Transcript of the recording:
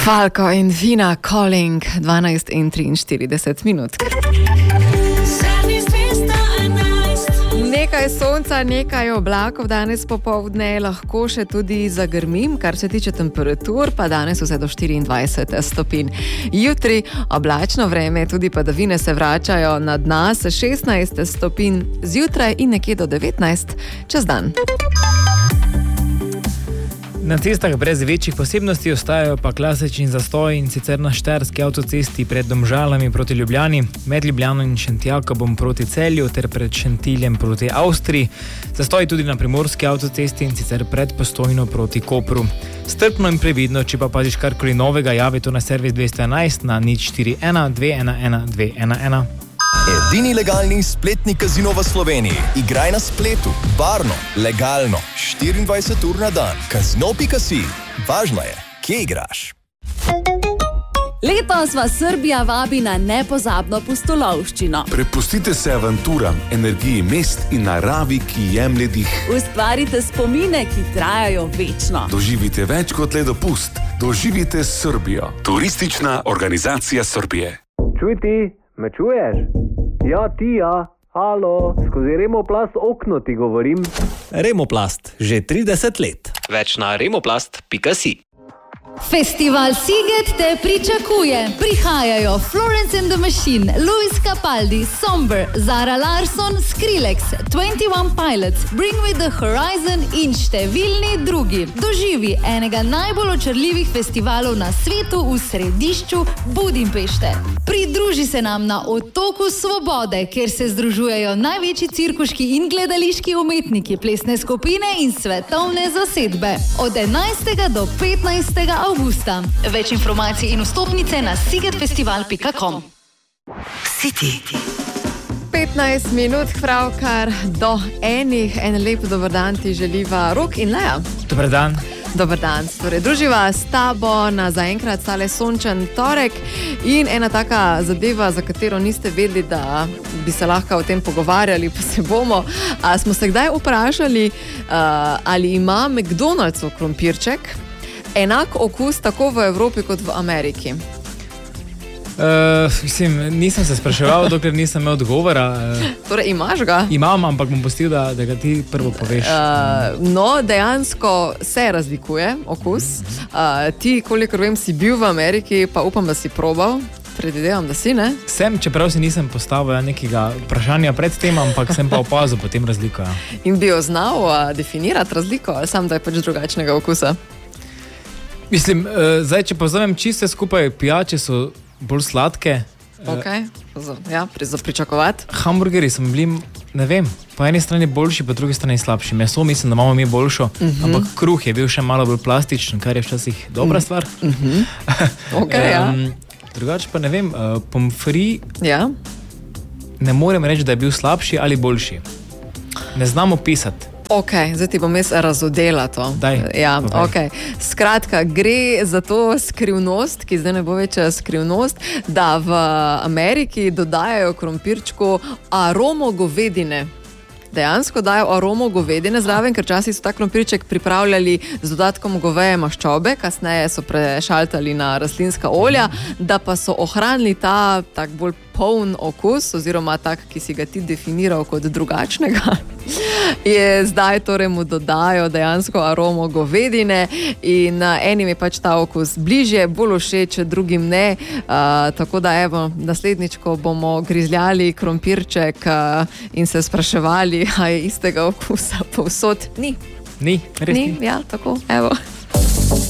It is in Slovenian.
Falco in Vina Calling, 12:43. Nekaj sonca, nekaj oblakov danes popoldne, lahko še tudi zagrmim, kar se tiče temperatur, pa danes vse do 24 stopinj. Jutri oblačno vreme, tudi padavine se vračajo nad nas, 16 stopinj zjutraj in nekje do 19 čez dan. Na cestah brez večjih posebnosti ostajajo pa klasični zastoji, in sicer na štajerski avtocesti pred Domžalami proti Ljubljani, med Ljubljano in Šentjakobom proti Celju ter pred Šentiljem proti Avstriji. Zastoji tudi na primorski avtocesti, in sicer pred Postojno proti Kopru. Strpno in previdno, če pa paziš karkoli novega, javi to na servis 211 na 041 211 211. Edini legalni spletni kazino v Sloveniji. Igraj na spletu, varno, legalno, 24 ur na dan. Kazino.si. Važno je, kje igraš. Letos vas Srbija vabi na nepozabno pustolovščino. Prepustite se avanturam, energiji mest in naravi, ki jemlje dih. Ustvarite spomine, ki trajajo večno. Doživite več kot le dopust. Doživite Srbijo. Turistična organizacija Srbije. Čuj ti, me čuješ? Ja, ti ja. Halo, skozi Remoplast okno ti govorim. Remoplast, že 30 let. Več na remoplast.si. Festival Sziget te pričakuje. Prihajajo Florence and the Machine, Luis Capaldi, Somber, Zara Larsson, Skrillex, 21 Pilots, Bring Me the Horizon in številni drugi. Doživi enega najbolj očarljivih festivalov na svetu v središču Budimpešte. Pridruži se nam na Otoku Svobode, kjer se združujejo največji cirkuški in gledališki umetniki, plesne skupine in svetovne zasedbe. Od 11. do 15. avgusta. Več informacij in vstopnice na sigetfestival.com. City. 15 minut, pravkar do enih. En lep dober dan ti želiva Rok in Leja. Dober dan. Dober dan. Torej, druživa s tabo na zaenkrat stale sončen torek in ena taka zadeva, za katero niste vedeli, da bi se lahko o tem pogovarjali, pa se bomo. Smo se kdaj vprašali, ali ima McDonald'sov krompirček enak okus tako v Evropi kot v Ameriki? Nisem se spraševal, dokler nisem imel odgovora. Torej, imaš ga? Imam, ampak bom pustil, da ga ti prvo poveš. No, dejansko se razlikuje okus. Ti, kolikor vem, si bil v Ameriki, pa upam, da si probal. Predvidevam, da si, ne? Sem, čeprav si nisem postavil nekega vprašanja pred tem, ampak sem pa opazil potem razliko. In bi jo znal definirati razliko, ali sam, da je pač drugačnega okusa? Mislim, zdaj, če povzamem čisto skupaj, pijače so bolj sladke. Ok, ja, za pričakovati. Hamburgeri so bili, ne vem, po eni strani boljši, po drugi strani slabši. Meso mislim, da imamo mi boljšo, ampak kruh je bil še malo bolj plastičen, kar je včasih dobra stvar. Ok, ja. Drugače pa ne vem, pomfri, ja, ne morem reči, da je bil slabši ali boljši. Ne znam opisati. Ok, zdaj ti bom jaz razodela to. Daj. Ja, ok. Skratka, gre za to skrivnost, ki zdaj ne bo več skrivnost, da v Ameriki dodajajo krompirčku aromo govedine. Dejansko dajo aromo govedine zraven, ker časih so ta krompirček pripravljali z dodatkom goveje maščobe, kasneje so prešaltali na rastlinska olja, da pa so ohranili ta tak bolj poln okus, oziroma tak, ki si ga ti definiral kot drugačnega, je zdaj torej mu dodajo dejansko aromo govedine in enim je pač ta okus bližje, bolj všeč, drugim ne. Tako da evo, naslednjič, ko bomo grizljali krompirček in se spraševali, a je istega okusa povsod. Ni. Ni, res ni. Ja, tako, evo.